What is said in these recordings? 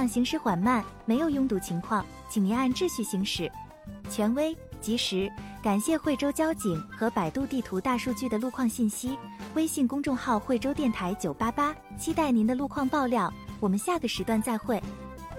行驶缓慢，没有拥堵情况，请您按秩序行驶。权威、及时，感谢惠州交警和百度地图大数据的路况信息。微信公众号惠州电台988，期待您的路况爆料。我们下个时段再会。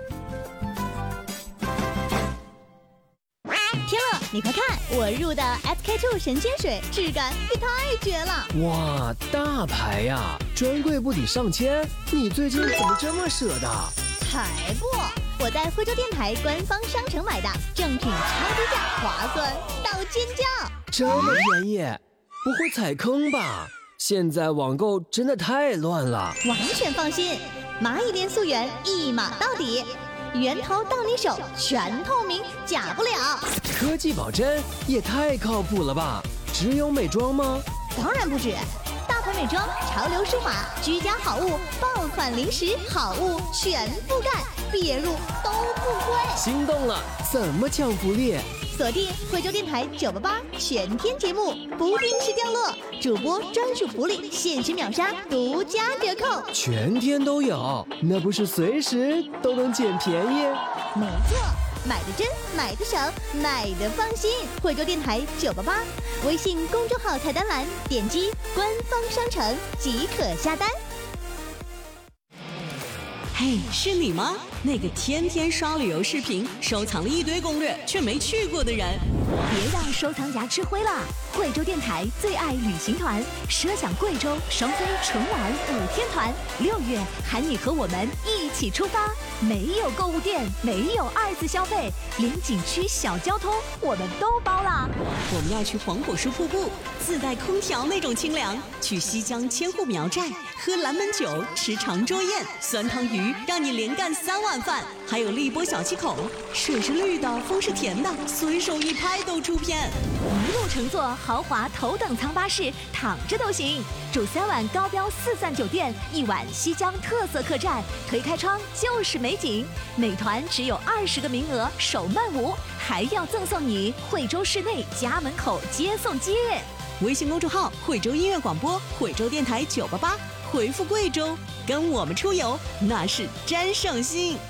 天乐，你快看，我入的 SK2 神仙水，质感也太绝了！ 哇，大牌呀，专柜不抵上千，你最近怎么这么舍得？ 才不！我在惠州电台官方商城买的，正品超低价，划算到尖叫！ 这么便宜，不会踩坑吧？现在网购真的太乱了。 完全放心，蚂蚁链溯源一码到底，源头到你手，全透明，假不了。 科技保真也太靠谱了吧？只有美妆吗？ 当然不止，大牌美妆、潮流舒华、居家好物、爆款零食好物全覆盖，别入都不贵。 心动了，怎么抢福利？ 锁定惠州电台988全天节目，不定时掉落，主播专属福利，限时秒杀，独家折扣， 全天都有，那不是随时都能捡便宜？ 没错，买的真，买的省，买的放心。惠州电台988，微信公众号菜单栏点击官方商城即可下单。 嘿，是你吗？那个天天刷旅游视频，收藏了一堆攻略却没去过的人。 别让收藏夹吃灰了！贵州电台最爱旅行团，奢享贵州双飞纯玩5天团，6月喊你和我们一起出发。没有购物店，没有2次消费，连景区小交通我们都包了。 我们要去黄果树瀑布，自带空调那种清凉；去西江千户苗寨，喝蓝门酒，吃长桌宴，酸汤鱼让你连干3碗饭。还有荔波小七口，水是绿的，风是甜的，随手一拍都出片。 一路乘坐豪华头等舱巴士，躺着都行。住3晚高标4赞酒店，1晚西江特色客栈，推开窗就是美景。每团只有20个名额，首漫5，还要赠送你惠州市内家门口接送机。 微信公众号惠州音乐广播，惠州电台988，回复贵州，跟我们出游那是真省心。